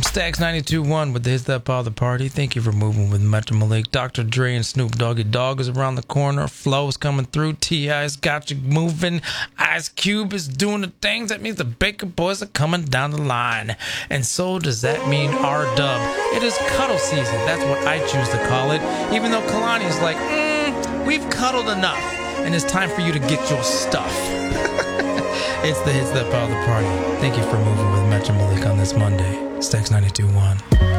Stacks 92.1 with the Hits That Bother Party. Thank you for moving with Metro Malik. Dr. Dre and Snoop Doggy Dogg is around the corner. Flow's coming through. T.I.'s got you moving. Ice Cube is doing the things. That means the Baker Boys are coming down the line. And so does that mean R-Dub. It is cuddle season. That's what I choose to call it. Even though Kalani is like, we've cuddled enough. And it's time for you to get your stuff. It's the Hits That Bother Party. Thank you for moving with Metro Malik on this Monday. Stacks 92.1.